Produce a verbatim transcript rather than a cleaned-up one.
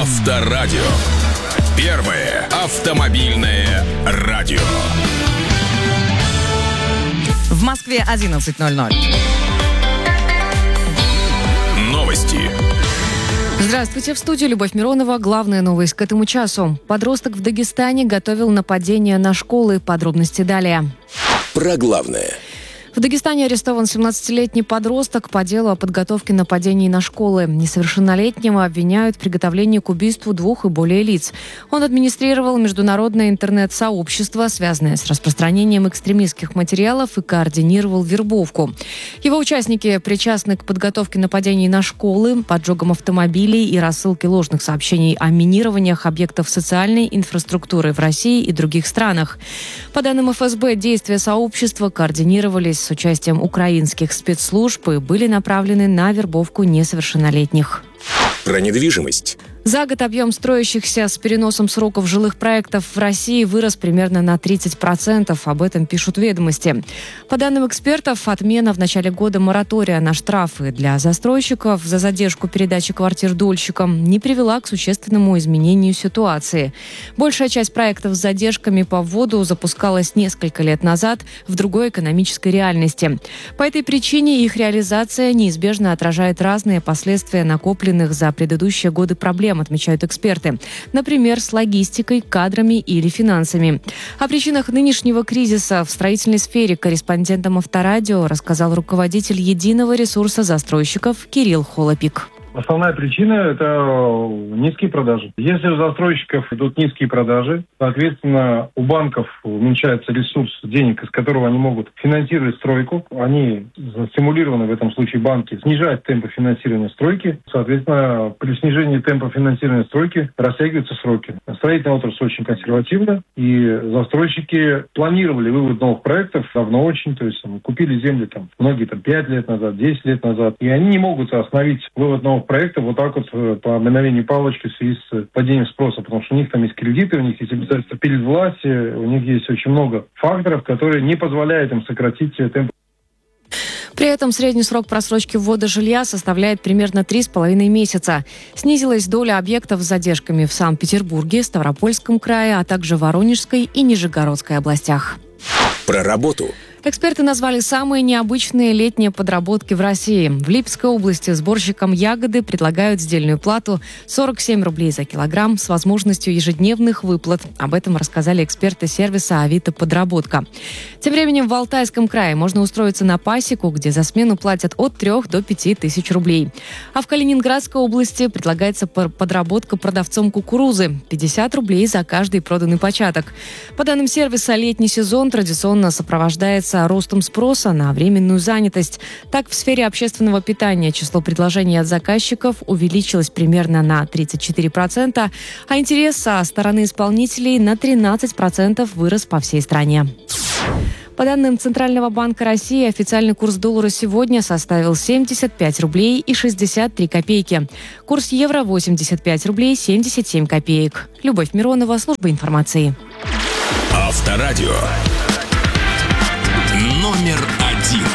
Авторадио. Первое автомобильное радио. В Москве одиннадцать ноль ноль. Новости. Здравствуйте, в студии Любовь Миронова. Главная новость к этому часу. Подросток в Дагестане готовил нападение на школы. Подробности далее. Про главное. В Дагестане арестован семнадцатилетний подросток по делу о подготовке нападений на школы. Несовершеннолетнего обвиняют в приготовлении к убийству двух и более лиц. Он администрировал международное интернет-сообщество, связанное с распространением экстремистских материалов, и координировал вербовку. Его участники причастны к подготовке нападений на школы, поджогам автомобилей и рассылке ложных сообщений о минированиях объектов социальной инфраструктуры в России и других странах. По данным эф эс бэ, действия сообщества координировались с участием украинских спецслужб и были направлены на вербовку несовершеннолетних. Про недвижимость. За год объем строящихся с переносом сроков жилых проектов в России вырос примерно на тридцать процентов. Об этом пишут «Ведомости». По данным экспертов, отмена в начале года моратория на штрафы для застройщиков за задержку передачи квартир дольщикам не привела к существенному изменению ситуации. Большая часть проектов с задержками по вводу запускалась несколько лет назад в другой экономической реальности. По этой причине их реализация неизбежно отражает разные последствия накопленных за предыдущие годы проблем, отмечают эксперты. Например, с логистикой, кадрами или финансами. О причинах нынешнего кризиса в строительной сфере корреспондентам Авторадио рассказал руководитель единого ресурса застройщиков Кирилл Холопик. Основная причина – это низкие продажи. Если у застройщиков идут низкие продажи, соответственно, у банков уменьшается ресурс денег, из которого они могут финансировать стройку. Они стимулированы в этом случае банки снижать темпы финансирования стройки. Соответственно, при снижении темпа финансирования стройки растягиваются сроки. Строительная отрасль очень консервативна, и застройщики планировали вывод новых проектов давно очень. То есть купили земли там, многие там пять лет назад, десять лет назад, и они не могут остановить вывод новых проектов вот так вот по мгновению палочки в связи с падением спроса, потому что у них там есть кредиты, у них есть обязательства перед властью, у них есть очень много факторов, которые не позволяют им сократить темп. При этом средний срок просрочки ввода жилья составляет примерно три с половиной месяца. Снизилась доля объектов с задержками в Санкт-Петербурге, Ставропольском крае, а также Воронежской и Нижегородской областях. Про работу. Эксперты назвали самые необычные летние подработки в России. В Липецкой области сборщикам ягоды предлагают сдельную плату сорок семь рублей за килограмм с возможностью ежедневных выплат. Об этом рассказали эксперты сервиса «Авито Подработка». Тем временем в Алтайском крае можно устроиться на пасеку, где за смену платят от трех до пяти тысяч рублей. А в Калининградской области предлагается подработка продавцом кукурузы – пятьдесят рублей за каждый проданный початок. По данным сервиса, летний сезон традиционно сопровождается ростом спроса на временную занятость. Так, в сфере общественного питания число предложений от заказчиков увеличилось примерно на тридцать четыре процента, а интерес со стороны исполнителей на тринадцать процентов вырос по всей стране. По данным Центрального банка России, официальный курс доллара сегодня составил семьдесят пять рублей и шестьдесят три копейки. Курс евро – восемьдесят пять рублей семьдесят семь копеек. Любовь Миронова, служба информации. Авторадио.